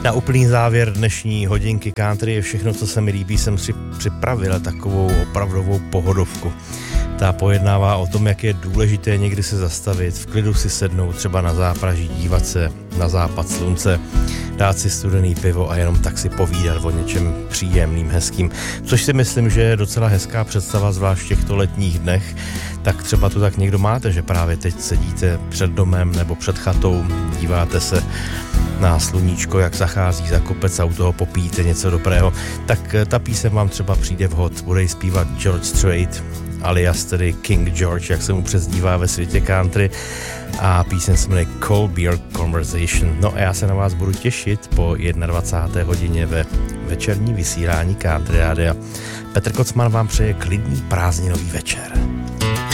Na úplný závěr dnešní hodinky country je všechno, co se mi líbí, jsem si připravil takovou opravdovou pohodovku. Ta pojednává o tom, jak je důležité někdy se zastavit, v klidu si sednout třeba na zápraží, dívat se na západ slunce, dát si studený pivo a jenom tak si povídat o něčem příjemným, hezkým. Což si myslím, že je docela hezká představa, zvlášť v těchto letních dnech. Tak třeba to tak někdo máte, že právě teď sedíte před domem nebo před chatou, díváte se na sluníčko, jak zachází za kopec a u toho popíte něco dobrého. Tak ta píseň vám třeba přijde vhod, bude ji zpívat George Strait, alias tedy King George, jak se mu přezdívá ve světě country, a píseň se jmenuje Cold Beer Conversation. No a já se na vás budu těšit po 21. hodině ve večerní vysílání Country Rádia. Petr Kocman vám přeje klidný prázdninový večer.